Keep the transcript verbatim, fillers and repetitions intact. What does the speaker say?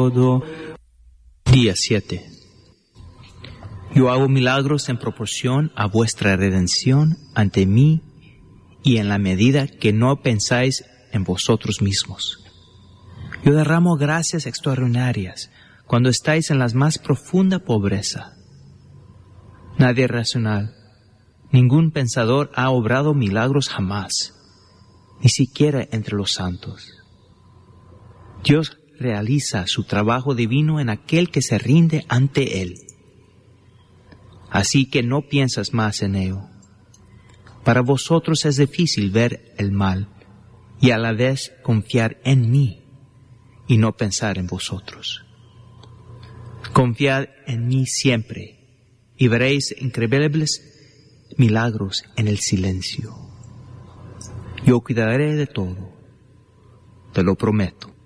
todo. Día siete. Yo hago milagros en proporción a vuestra redención ante mí y en la medida que no pensáis en vosotros mismos. Yo derramo gracias extraordinarias cuando estáis en la más profunda pobreza. Nadie racional, ningún pensador ha obrado milagros jamás, ni siquiera entre los santos. Dios realiza su trabajo divino en aquel que se rinde ante Él. Así que no piensas más en ello. Para vosotros es difícil ver el mal y a la vez confiar en mí y no pensar en vosotros. Confiad en mí siempre y veréis increíbles milagros en el silencio. Yo cuidaré de todo, te lo prometo.